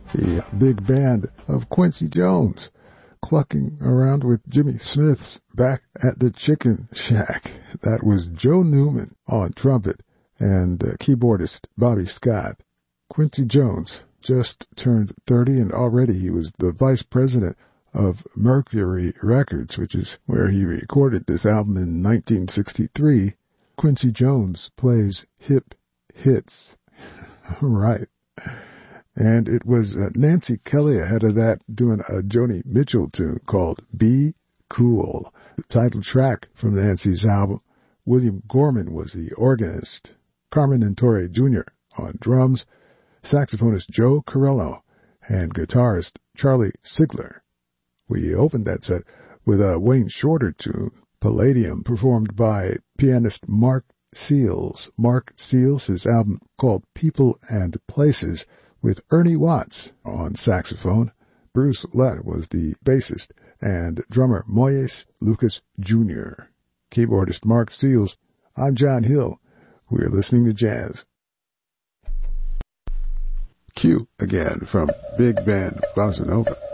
The big band of Quincy Jones, clucking around with Jimmy Smith's Back at the Chicken Shack. That was Joe Newman on trumpet and keyboardist Bobby Scott. Quincy Jones just turned 30, and already he was the vice president of Mercury Records, which is where he recorded this album in 1963. Quincy Jones plays hip hits. Right. And it was Nancy Kelly ahead of that doing a Joni Mitchell tune called Be Cool, the title track from Nancy's album. William Gorman was the organist, Carmen Torre Jr. on drums, saxophonist Joe Corello, and guitarist Charlie Sigler. We opened that set with a Wayne Shorter tune, Palladium, performed by pianist Mark Seals. Mark Seals, his album called People and Places, with Ernie Watts on saxophone. Bruce Lett was the bassist, and drummer Moyes Lucas Jr. Keyboardist Mark Seals. I'm John Hill. We're listening to jazz. Cue again from Big Band Bossa Nova.